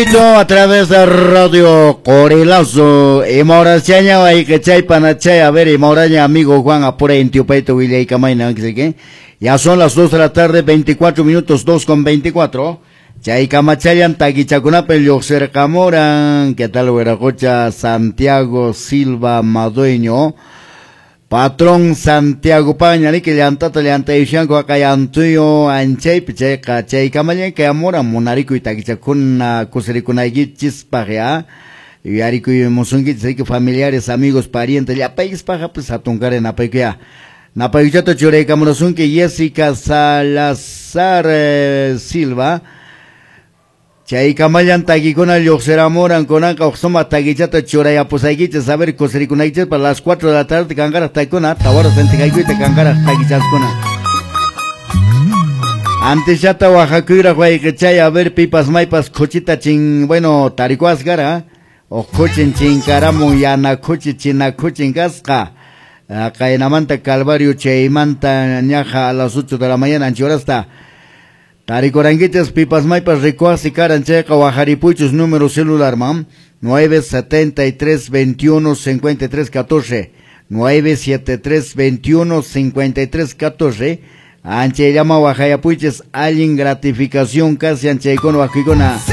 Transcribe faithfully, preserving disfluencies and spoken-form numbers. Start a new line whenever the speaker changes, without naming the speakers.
bonito a través de Radio Corilazo. Y Maurachaña, ahí que chay panachay, a ver, y Mauraña, amigo Juan, apura en Tiopeito, Willy y Camaina, que sé qué. Ya son las dos de la tarde, veinticuatro minutos, dos con veinticuatro. Chay Camachayan, Taquichacunape, Yoxer Camoran, ¿qué tal, Hueracocha? Santiago Silva Madueño. Patrón Santiago Pañali, que leantata leanta ishanko akayantuyo anchay piche kachay kamalle que amora monarico itakichakuna kuserikunaygi chispagea y arico y mosungi que familiares, amigos, parientes, ya país paja pues atungare na paikea. Na paichato chore kamorasunki Jessica Salazar eh, Silva. Chay kamayan tagikuna yoxera moran con anca oxoma tagichata choraya pues hay que saber coserikunaiches para las cuatro de la tarde cangara taikuna tawara sentikaiki te cangara tagichaskuna. Antes ya ta Oaxaca güey que chay a ver pipas maipas cochita chin bueno tarikuas gara o cochen chin caramo yana coche china cochen gasca. Acá en Amanta Calvario chay manta ñaja a las ocho de la mañana en chorasta. Taricoranguitas, pipas maipas, ricoas y carancheca, guajaripuchos, número celular, mam, nueve siete tres, veintiuno, cincuenta y tres, catorce, nueve siete tres, veintiuno, cincuenta y tres, catorce, anche llama guajayapuches, alguien gratificación casi anche con guajicona.